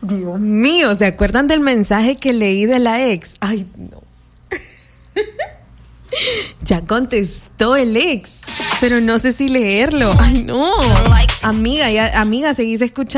Dios mío, ¿se acuerdan del mensaje que leí de la ex? Ay, no. Ya contestó el ex, pero no sé si leerlo. Ay, no. Amiga, seguís escuchando.